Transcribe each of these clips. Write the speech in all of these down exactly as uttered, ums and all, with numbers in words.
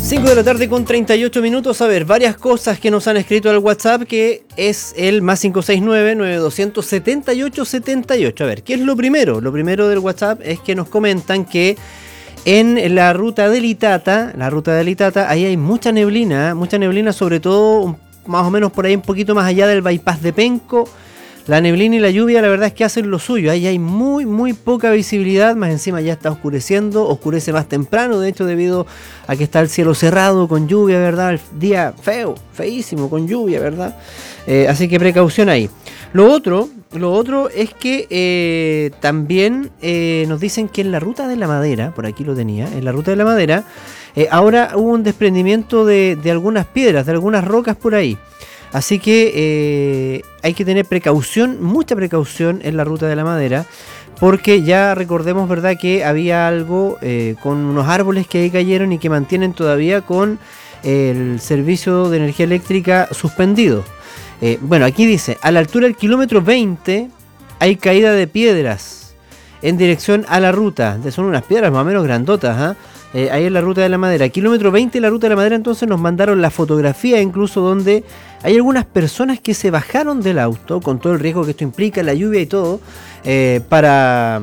cinco de la tarde con treinta y ocho minutos. A ver, varias cosas que nos han escrito al WhatsApp, que es el más cinco seis nueve, nueve dos cero cero, siete ocho siete ocho. A ver, ¿qué es lo primero? Lo primero del WhatsApp es que nos comentan que en la ruta del Itata, la ruta del Itata, ahí hay mucha neblina, mucha neblina, sobre todo más o menos por ahí un poquito más allá del bypass de Penco. La neblina y la lluvia, la verdad es que hacen lo suyo. Ahí hay muy, muy poca visibilidad. Más encima ya está oscureciendo. Oscurece más temprano, de hecho, debido a que está el cielo cerrado con lluvia, ¿verdad? El día feo, feísimo, con lluvia, ¿verdad? Eh, así que precaución ahí. Lo otro, lo otro es que eh, también eh, nos dicen que en la ruta de la madera, por aquí lo tenía, en la ruta de la madera, eh, ahora hubo un desprendimiento de, de algunas piedras, de algunas rocas por ahí. Así que eh, hay que tener precaución, mucha precaución en la ruta de la madera, porque ya recordemos, ¿verdad?, que había algo eh, con unos árboles que ahí cayeron y que mantienen todavía con el servicio de energía eléctrica suspendido. Eh, bueno, aquí dice, a la altura del kilómetro veinte hay caída de piedras en dirección a la ruta. Son unas piedras más o menos grandotas, ¿eh? Eh, ahí en la ruta de la madera, kilómetro veinte, la ruta de la madera. Entonces nos mandaron la fotografía incluso donde hay algunas personas que se bajaron del auto con todo el riesgo que esto implica, la lluvia y todo, eh, para,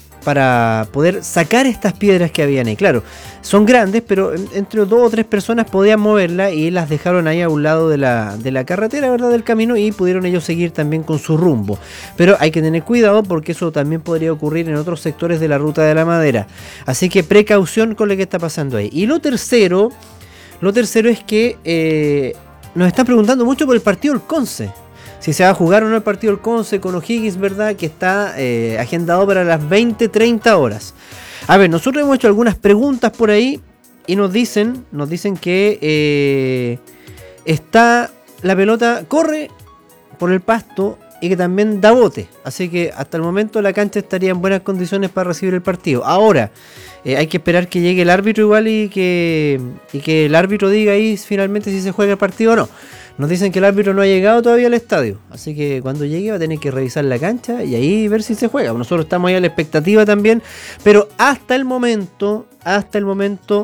para poder sacar estas piedras que habían ahí. Claro, son grandes, pero entre dos o tres personas podían moverlas y las dejaron ahí a un lado de la, de la carretera, ¿verdad?, del camino, y pudieron ellos seguir también con su rumbo. Pero hay que tener cuidado porque eso también podría ocurrir en otros sectores de la ruta de la madera. Así que precaución con lo que está pasando ahí. Y lo tercero, lo tercero es que eh, nos están preguntando mucho por el partido del Conce. Si se va a jugar o no el partido del Conce con O'Higgins, ¿verdad?, que está eh, agendado para las veinte treinta horas. A ver, nosotros hemos hecho algunas preguntas por ahí y nos dicen, nos dicen que eh, está la pelota, corre por el pasto y que también da bote. Así que hasta el momento la cancha estaría en buenas condiciones para recibir el partido. Ahora, eh, hay que esperar que llegue el árbitro igual y que, y que el árbitro diga ahí finalmente si se juega el partido o no. Nos dicen que el árbitro no ha llegado todavía al estadio, así que cuando llegue va a tener que revisar la cancha y ahí ver si se juega. Nosotros estamos ahí a la expectativa también, pero hasta el momento, hasta el momento,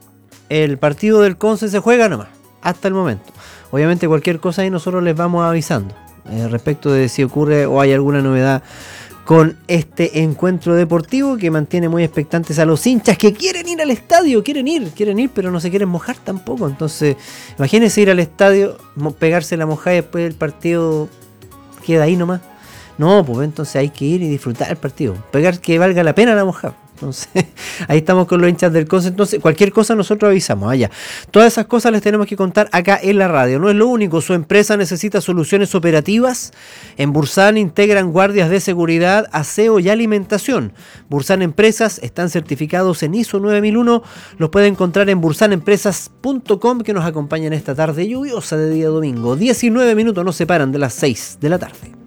el partido del Conce se juega nomás, hasta el momento. Obviamente cualquier cosa ahí nosotros les vamos avisando eh, respecto de si ocurre o hay alguna novedad con este encuentro deportivo que mantiene muy expectantes a los hinchas que quieren ir al estadio, quieren ir, quieren ir, pero no se quieren mojar tampoco. Entonces, imagínense ir al estadio, pegarse la mojada y después el partido queda ahí nomás. No, pues entonces hay que ir y disfrutar el partido, pegar que valga la pena la mojada. Entonces, ahí estamos con los hinchas del Conce. Entonces, cualquier cosa nosotros avisamos allá. Todas esas cosas les tenemos que contar acá en la radio. No es lo único, su empresa necesita soluciones operativas. En Bursan integran guardias de seguridad, aseo y alimentación. Bursan Empresas están certificados en I S O nueve mil uno. Los puede encontrar en bursan empresas punto com, que nos acompañan esta tarde lluviosa de día domingo. diecinueve minutos nos separan de las seis de la tarde.